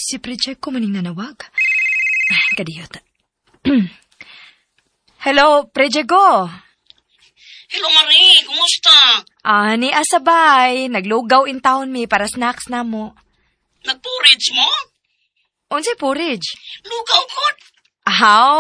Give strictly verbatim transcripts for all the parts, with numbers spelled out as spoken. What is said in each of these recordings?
Si Preche ko maning nanawag. Kadiyot. Hello, Preche ko. Hello, Marie. Kumusta? Ah, ni asabay. Naglugaw in town mi para snacks na mo. Nagporridge mo? Unsay porridge? Lugaw ko. Ahaw.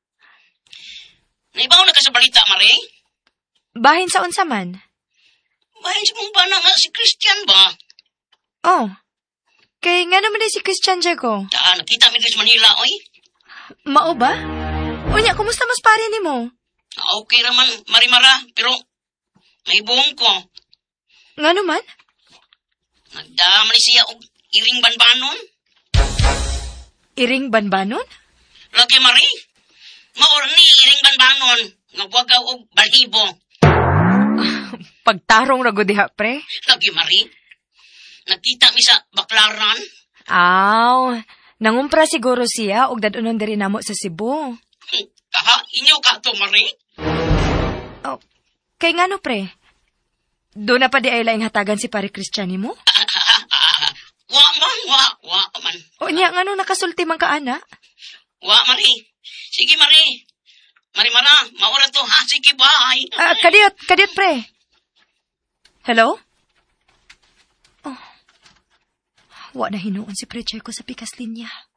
Naibaw na ka sa balita, Marie? Bahin sa unsa man? Bahin si mong bana nga si Christian ba? Oh. Kay nga naman si Christian Diego. Ta, nakita mi sa Manila, oy. Mao ba? Unya, kumusta mas pare ni mo? Okay naman, Marimara, pero may buong ko. Nga naman? Nagdama ni siya og iring banbanon. Iring banbanon? Lagi, Marie. Maor ni iring banbanon. Nagwagaw og balhibo. Pagtarong na diha, pre. Lagi, Marie. Nakita mi sa baklaran. Aw, nangumpra siguro siya og dadunon diri namo sa Cebu. Kaha, inyo ka to, Marie. Oh, kay ngano, pre? Doon na pa di ay laing hatagan si pare Christian mo? Wa man, wa, wa man. O niya, ngano nakasulti man ka, ana? Wa, Marie. Sige, Marie. Marimara, maura to, ha? Sige, bye. Ah, kadiyot, kadiyot, pre. Hello? Oh, wa na hinuon si Preche ko sa pikas linya.